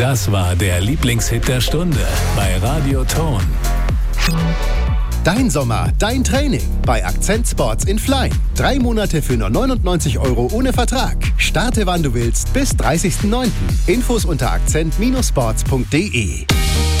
Das war der Lieblingshit der Stunde bei Radio Ton. Dein Sommer, dein Training bei Akzent Sports in Flein. 3 Monate für nur 99 € ohne Vertrag. Starte wann du willst bis 30.09. Infos unter akzent-sports.de.